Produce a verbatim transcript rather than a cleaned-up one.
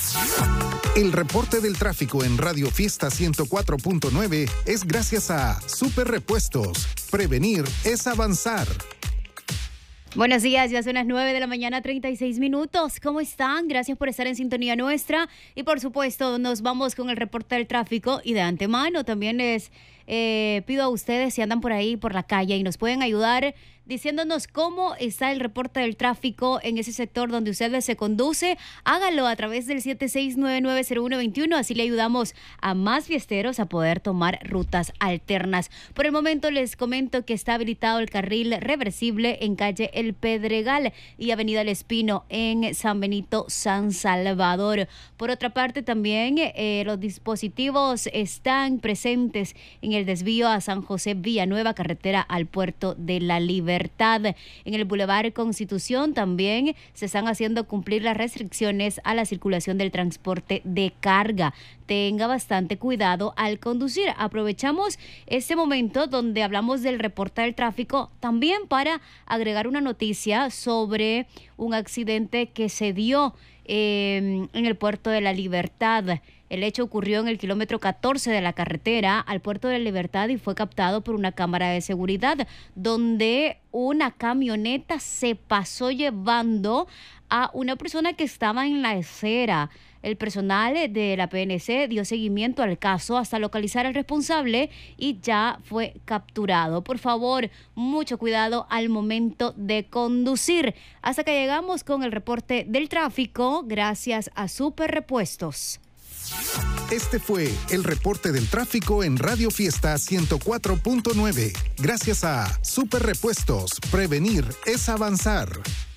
El reporte del tráfico en Radio Fiesta ciento cuatro punto nueve es gracias a Super Repuestos. Prevenir es avanzar. Buenos días, ya son las nueve de la mañana, treinta y seis minutos. ¿Cómo están? Gracias por estar en sintonía nuestra. Y por supuesto, nos vamos con el reporte del tráfico. Y de antemano también les eh, pido a ustedes, si andan por ahí, por la calle, y nos pueden ayudar diciéndonos cómo está el reporte del tráfico en ese sector donde usted se conduce. Hágalo a través del siete seis nueve nueve cero uno dos uno. Así le ayudamos a más fiesteros a poder tomar rutas alternas. Por el momento les comento que está habilitado el carril reversible en calle El Pedregal y avenida El Espino en San Benito, San Salvador. Por otra parte, también eh, los dispositivos están presentes en el desvío a San José Villanueva, carretera al Puerto de la Libertad. En el Boulevard Constitución también se están haciendo cumplir las restricciones a la circulación del transporte de carga. Tenga bastante cuidado al conducir. Aprovechamos este momento donde hablamos del reporte del tráfico también para agregar una noticia sobre un accidente que se dio eh, en el Puerto de la Libertad. El hecho ocurrió en el kilómetro catorce de la carretera al Puerto de la Libertad y fue captado por una cámara de seguridad donde una camioneta se pasó llevando a una persona que estaba en la acera. El personal de la P N C dio seguimiento al caso hasta localizar al responsable y ya fue capturado. Por favor, mucho cuidado al momento de conducir. Hasta que llegamos con el reporte del tráfico, gracias a Super Repuestos. Este fue el reporte del tráfico en Radio Fiesta ciento cuatro punto nueve. Gracias a Super Repuestos. Prevenir es avanzar.